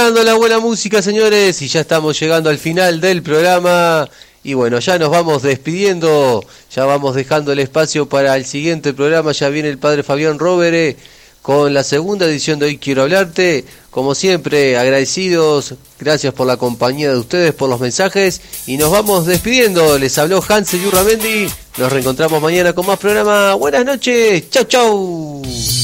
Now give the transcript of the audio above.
Disfrutando la buena música, señores, y ya estamos llegando al final del programa. Y bueno, ya nos vamos despidiendo, ya vamos dejando el espacio para el siguiente programa. Ya viene el padre Fabián Rovere con la segunda edición de Hoy Quiero Hablarte. Como siempre, agradecidos, gracias por la compañía de ustedes, por los mensajes, y nos vamos despidiendo. Les habló Hansel Yurramendi, nos reencontramos mañana con más programa. Buenas noches, chau chau.